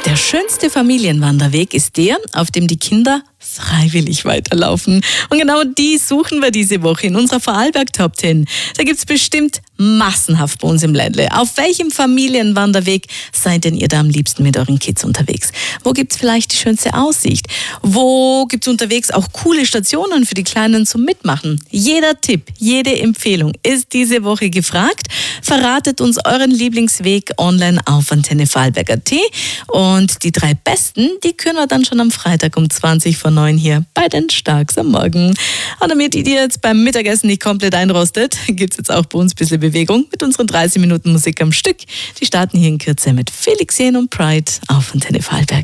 Der schönste Familienwanderweg ist der, auf dem die Kinder freiwillig weiterlaufen. Und genau die suchen wir diese Woche in unserer Vorarlberg Top 10. Da gibt's bestimmt massenhaft bei uns im Ländle. Auf welchem Familienwanderweg seid denn ihr da am liebsten mit euren Kids unterwegs? Wo gibt's vielleicht die schönste Aussicht? Wo gibt's unterwegs auch coole Stationen für die Kleinen zum Mitmachen? Jeder Tipp, jede Empfehlung ist diese Woche gefragt. Verratet uns euren Lieblingsweg online auf Antenne Vorarlberg.at. Und die 3 besten, die können wir dann schon am Freitag um 20:09 hier bei den Starks am Morgen. Und damit ihr jetzt beim Mittagessen nicht komplett einrostet, gibt's jetzt auch bei uns ein bisschen Bewegung mit unseren 30 Minuten Musik am Stück. Die starten hier in Kürze mit Felix Jähn und Pride auf Antenne Vorarlberg.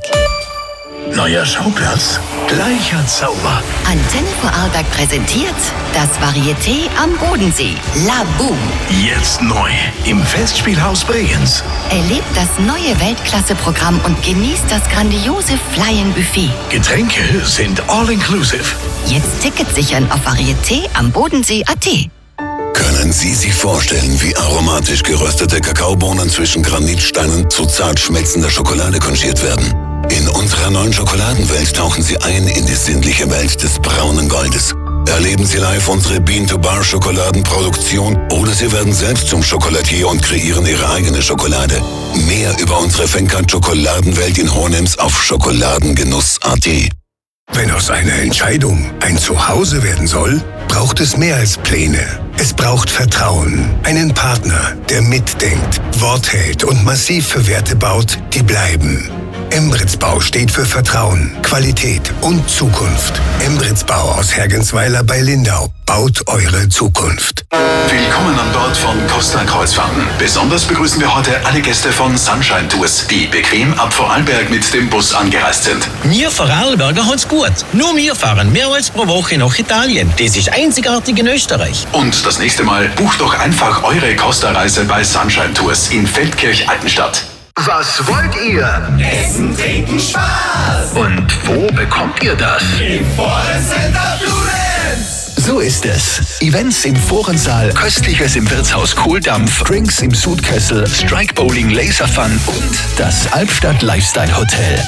Neuer Schauplatz, gleicher Zauber. Antenne Vorarlberg präsentiert das Varieté am Bodensee. La Boom. Jetzt neu im Festspielhaus Bregenz. Erlebt das neue Weltklasse-Programm und genießt das grandiose Fly-In-Buffet. Getränke sind all-inclusive. Jetzt Tickets sichern auf varieté.am-bodensee.at. Können Sie sich vorstellen, wie aromatisch geröstete Kakaobohnen zwischen Granitsteinen zu zart schmelzender Schokolade konchiert werden? In unserer neuen Schokoladenwelt tauchen Sie ein in die sinnliche Welt des braunen Goldes. Erleben Sie live unsere Bean-to-Bar-Schokoladenproduktion oder Sie werden selbst zum Schokoladier und kreieren Ihre eigene Schokolade. Mehr über unsere Fenkat-Schokoladenwelt in Hohenems auf schokoladengenuss.at. Wenn aus einer Entscheidung ein Zuhause werden soll, braucht es mehr als Pläne. Es braucht Vertrauen, einen Partner, der mitdenkt, Wort hält und massiv für Werte baut, die bleiben. Embrits Bau steht für Vertrauen, Qualität und Zukunft. Embrits Bau aus Hergensweiler bei Lindau baut eure Zukunft. Willkommen an Bord von Costa Kreuzfahrten. Besonders begrüßen wir heute alle Gäste von Sunshine Tours, die bequem ab Vorarlberg mit dem Bus angereist sind. Wir Vorarlberger haben's gut. Nur wir fahren mehrmals pro Woche nach Italien. Das ist einzigartig in Österreich. Und das nächste Mal bucht doch einfach eure Costa-Reise bei Sunshine Tours in Feldkirch-Altenstadt. Was wollt ihr? Essen, trinken, Spaß! Und wo bekommt ihr das? Im Forencenter Bludenz! So ist es. Events im Forensaal, Köstliches im Wirtshaus Kohldampf, Drinks im Sudkessel, Strike Bowling, Laserfun und das Albstadt Lifestyle Hotel.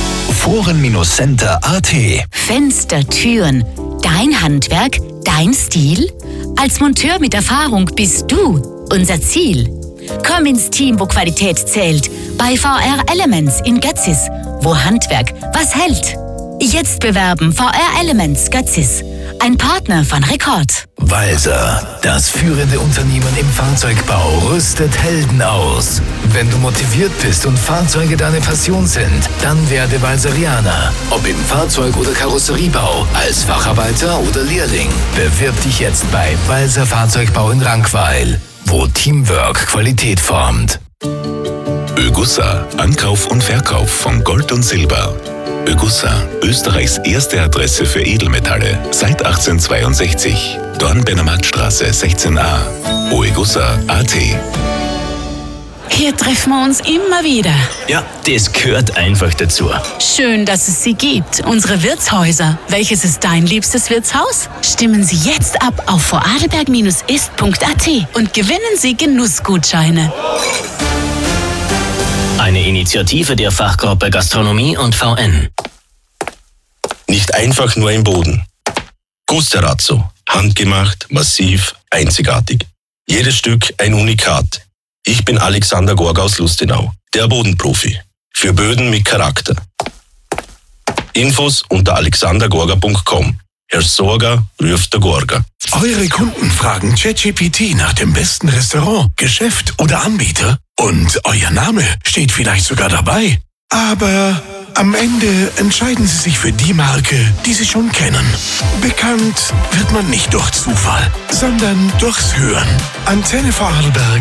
Foren-Center.at. Fenster, Türen. Dein Handwerk, dein Stil? Als Monteur mit Erfahrung bist du unser Ziel. Komm ins Team, wo Qualität zählt. Bei VR Elements in Götzis, wo Handwerk was hält. Jetzt bewerben VR Elements Götzis. Ein Partner von Rekord. Walser, das führende Unternehmen im Fahrzeugbau, rüstet Helden aus. Wenn du motiviert bist und Fahrzeuge deine Passion sind, dann werde Walserianer. Ob im Fahrzeug- oder Karosseriebau, als Facharbeiter oder Lehrling. Bewirb dich jetzt bei Walser Fahrzeugbau in Rankweil, wo Teamwork Qualität formt. Ögussa, Ankauf und Verkauf von Gold und Silber. Ögussa, Österreichs erste Adresse für Edelmetalle, seit 1862. Dornbirner-Marktstraße 16a. oegussa.at. Hier treffen wir uns immer wieder. Ja, das gehört einfach dazu. Schön, dass es sie gibt. Unsere Wirtshäuser. Welches ist dein liebstes Wirtshaus? Stimmen Sie jetzt ab auf vorarlberg-ist.at und gewinnen Sie Genussgutscheine. Eine Initiative der Fachgruppe Gastronomie und VN. Nicht einfach nur ein Boden. Gusterazzo. Handgemacht, massiv, einzigartig. Jedes Stück ein Unikat. Ich bin Alexander Gorga aus Lustenau, der Bodenprofi. Für Böden mit Charakter. Infos unter alexandergorga.com. Herr Sorga ruft der Gorga. Eure Kunden fragen ChatGPT nach dem besten Restaurant, Geschäft oder Anbieter und euer Name steht vielleicht sogar dabei. Aber am Ende entscheiden sie sich für die Marke, die sie schon kennen. Bekannt wird man nicht durch Zufall, sondern durchs Hören. Antenne Vorarlberg